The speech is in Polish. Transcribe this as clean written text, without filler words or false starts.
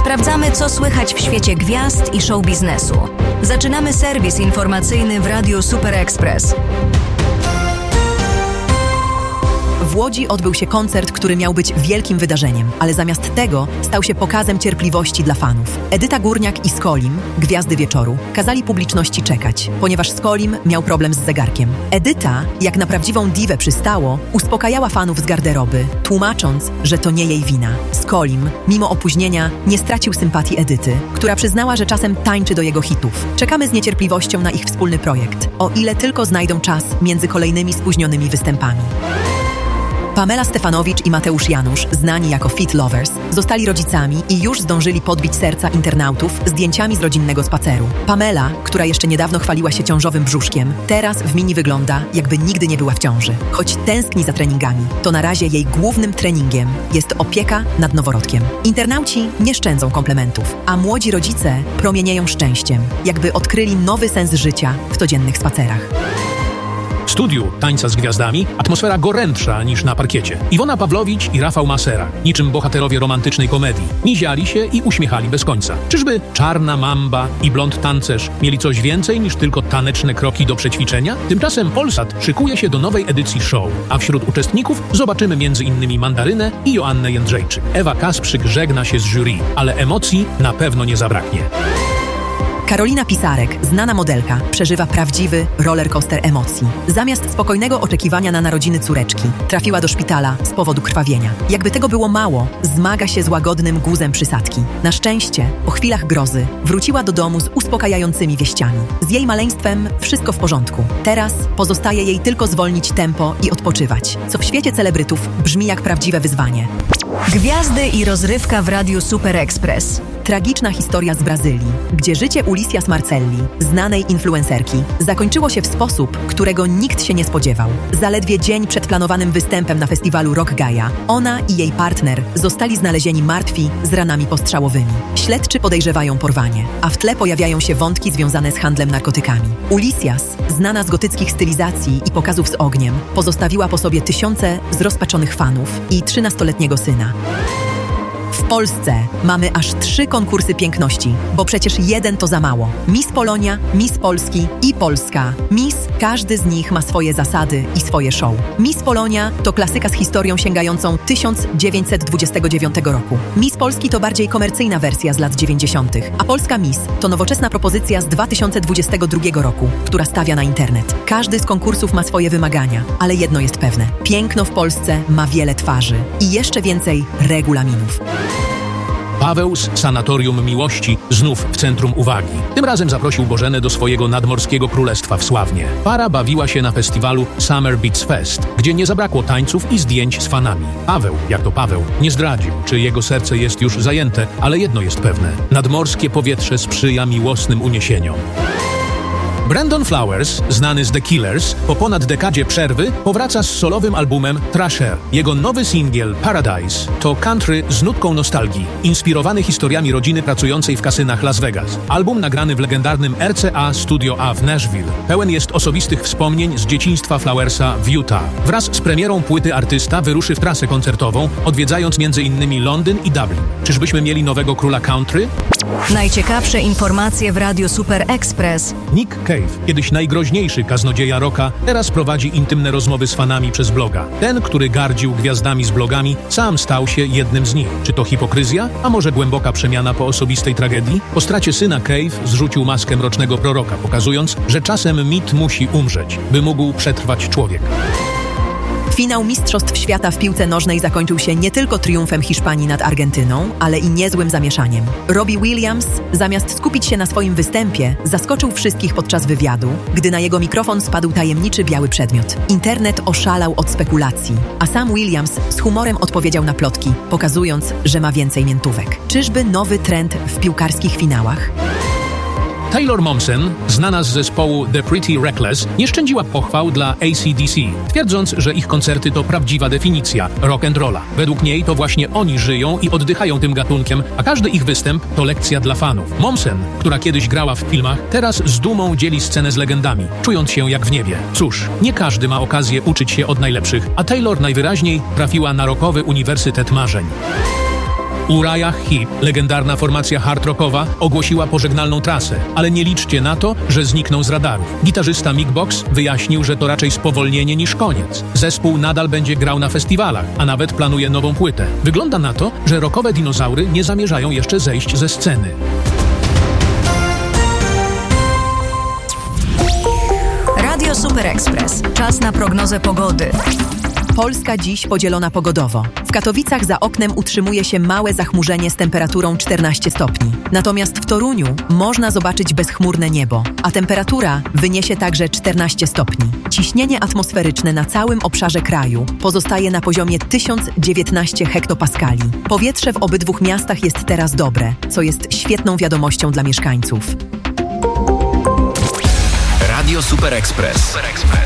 Sprawdzamy, co słychać w świecie gwiazd i show biznesu. Zaczynamy serwis informacyjny w Radiu Super Express. W Łodzi odbył się koncert, który miał być wielkim wydarzeniem, ale zamiast tego stał się pokazem cierpliwości dla fanów. Edyta Górniak i Skolim, gwiazdy wieczoru, kazali publiczności czekać, ponieważ Skolim miał problem z zegarkiem. Edyta, jak na prawdziwą diwę przystało, uspokajała fanów z garderoby, tłumacząc, że to nie jej wina. Skolim, mimo opóźnienia, nie stracił sympatii Edyty, która przyznała, że czasem tańczy do jego hitów. Czekamy z niecierpliwością na ich wspólny projekt, o ile tylko znajdą czas między kolejnymi spóźnionymi występami. Pamela Stefanowicz i Mateusz Janusz, znani jako Fit Lovers, zostali rodzicami i już zdążyli podbić serca internautów zdjęciami z rodzinnego spaceru. Pamela, która jeszcze niedawno chwaliła się ciążowym brzuszkiem, teraz w mini wygląda, jakby nigdy nie była w ciąży. Choć tęskni za treningami, to na razie jej głównym treningiem jest opieka nad noworodkiem. Internauci nie szczędzą komplementów, a młodzi rodzice promienieją szczęściem, jakby odkryli nowy sens życia w codziennych spacerach. W studiu Tańca z Gwiazdami atmosfera gorętsza niż na parkiecie. Iwona Pawłowicz i Rafał Masera, niczym bohaterowie romantycznej komedii, miziali się i uśmiechali bez końca. Czyżby Czarna Mamba i Blond Tancerz mieli coś więcej niż tylko taneczne kroki do przećwiczenia? Tymczasem Polsat szykuje się do nowej edycji show, a wśród uczestników zobaczymy m.in. Mandarynę i Joannę Jędrzejczyk. Ewa Kasprzyk żegna się z jury, ale emocji na pewno nie zabraknie. Karolina Pisarek, znana modelka, przeżywa prawdziwy rollercoaster emocji. Zamiast spokojnego oczekiwania na narodziny córeczki, trafiła do szpitala z powodu krwawienia. Jakby tego było mało, zmaga się z łagodnym guzem przysadki. Na szczęście, po chwilach grozy, wróciła do domu z uspokajającymi wieściami. Z jej maleństwem wszystko w porządku. Teraz pozostaje jej tylko zwolnić tempo i odpoczywać, co w świecie celebrytów brzmi jak prawdziwe wyzwanie. Gwiazdy i rozrywka w Radiu Super Express. Tragiczna historia z Brazylii, gdzie życie Ulicias Marcelli, znanej influencerki, zakończyło się w sposób, którego nikt się nie spodziewał. Zaledwie dzień przed planowanym występem na festiwalu Rock Gaia, ona i jej partner zostali znalezieni martwi z ranami postrzałowymi. Śledczy podejrzewają porwanie, a w tle pojawiają się wątki związane z handlem narkotykami. Ulicias, znana z gotyckich stylizacji i pokazów z ogniem, pozostawiła po sobie tysiące zrozpaczonych fanów i 13-letniego syna. W Polsce mamy aż 3 konkursy piękności, bo przecież jeden to za mało. Miss Polonia, Miss Polski i Polska. Miss, każdy z nich ma swoje zasady i swoje show. Miss Polonia to klasyka z historią sięgającą 1929 roku. Miss Polski to bardziej komercyjna wersja z lat 90., a Polska Miss to nowoczesna propozycja z 2022 roku, która stawia na internet. Każdy z konkursów ma swoje wymagania, ale jedno jest pewne. Piękno w Polsce ma wiele twarzy i jeszcze więcej regulaminów. Paweł z Sanatorium Miłości znów w centrum uwagi. Tym razem zaprosił Bożenę do swojego nadmorskiego królestwa w Sławnie. Para bawiła się na festiwalu Summer Beats Fest, gdzie nie zabrakło tańców i zdjęć z fanami. Paweł, jak to Paweł, nie zdradził, czy jego serce jest już zajęte, ale jedno jest pewne. Nadmorskie powietrze sprzyja miłosnym uniesieniom. Brandon Flowers, znany z The Killers, po ponad dekadzie przerwy powraca z solowym albumem Thrasher. Jego nowy singiel Paradise to country z nutką nostalgii, inspirowany historiami rodziny pracującej w kasynach Las Vegas. Album nagrany w legendarnym RCA Studio A w Nashville. Pełen jest osobistych wspomnień z dzieciństwa Flowersa w Utah. Wraz z premierą płyty artysta wyruszy w trasę koncertową, odwiedzając m.in. Londyn i Dublin. Czyżbyśmy mieli nowego króla country? Najciekawsze informacje w Radiu Super Express. Nick Cave, kiedyś najgroźniejszy kaznodzieja rocka, teraz prowadzi intymne rozmowy z fanami przez bloga. Ten, który gardził gwiazdami z blogami, sam stał się jednym z nich. Czy to hipokryzja? A może głęboka przemiana po osobistej tragedii? Po stracie syna Cave zrzucił maskę mrocznego proroka, pokazując, że czasem mit musi umrzeć, by mógł przetrwać człowiek. Finał Mistrzostw Świata w piłce nożnej zakończył się nie tylko triumfem Hiszpanii nad Argentyną, ale i niezłym zamieszaniem. Robbie Williams, zamiast skupić się na swoim występie, zaskoczył wszystkich podczas wywiadu, gdy na jego mikrofon spadł tajemniczy biały przedmiot. Internet oszalał od spekulacji, a sam Williams z humorem odpowiedział na plotki, pokazując, że ma więcej miętówek. Czyżby nowy trend w piłkarskich finałach? Taylor Momsen, znana z zespołu The Pretty Reckless, nie szczędziła pochwał dla AC/DC, twierdząc, że ich koncerty to prawdziwa definicja rock'n'rolla. Według niej to właśnie oni żyją i oddychają tym gatunkiem, a każdy ich występ to lekcja dla fanów. Momsen, która kiedyś grała w filmach, teraz z dumą dzieli scenę z legendami, czując się jak w niebie. Cóż, nie każdy ma okazję uczyć się od najlepszych, a Taylor najwyraźniej trafiła na rockowy uniwersytet marzeń. Uriah Heep, legendarna formacja hard rockowa, ogłosiła pożegnalną trasę, ale nie liczcie na to, że znikną z radarów. Gitarzysta Mick Box wyjaśnił, że to raczej spowolnienie niż koniec. Zespół nadal będzie grał na festiwalach, a nawet planuje nową płytę. Wygląda na to, że rockowe dinozaury nie zamierzają jeszcze zejść ze sceny. Radio Super Express. Czas na prognozę pogody. Polska dziś podzielona pogodowo. W Katowicach za oknem utrzymuje się małe zachmurzenie z temperaturą 14 stopni. Natomiast w Toruniu można zobaczyć bezchmurne niebo, a temperatura wyniesie także 14 stopni. Ciśnienie atmosferyczne na całym obszarze kraju pozostaje na poziomie 1019 hektopaskali. Powietrze w obydwu miastach jest teraz dobre, co jest świetną wiadomością dla mieszkańców. Radio Super Express.